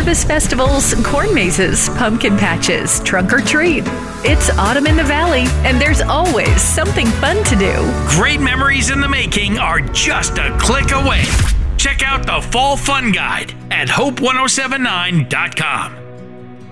harvest festivals, corn mazes, pumpkin patches, trunk or treat. It's autumn in the valley, and there's always something fun to do. Great memories in the making are just a click away. Check out the Fall Fun Guide at hope1079.com.